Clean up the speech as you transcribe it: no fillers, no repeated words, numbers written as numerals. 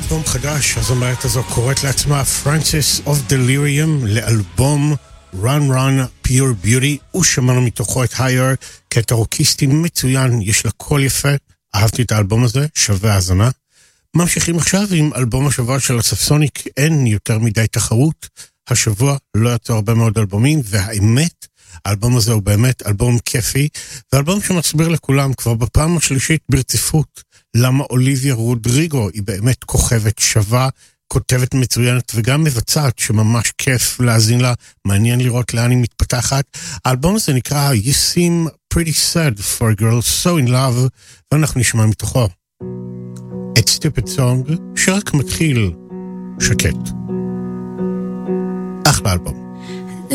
אלבום חדש, הזמרת הזו קוראת לעצמה Frances of Delirium, לאלבום Run Run Pure Beauty, ושמענו מתוכו את Higher, קטע רוקיסטי מצוין, יש לה קול יפה, אהבתי את האלבום הזה, שווה האזנה. ממשיכים עכשיו עם אלבום השבוע של הספסוניק, אין יותר מדי תחרות, השבוע לא יצאו הרבה מאוד אלבומים, והאמת, האלבום הזה הוא באמת אלבום כיפי, ואלבום שמסביר לכולם כבר בפעם השלישית ברציפות, למה אוליביה רודריגו היא באמת כוכבת שווה, כותבת מצוינת וגם מבצעת שממש כיף להאזין לה, מעניין לראות לאן היא מתפתחת. האלבום הזה נקרא You Seem Pretty Sad for a Girl So in Love, ואנחנו נשמע מתוכו את Stupid Song, שרק מתחיל שקט. אחלה אלבום.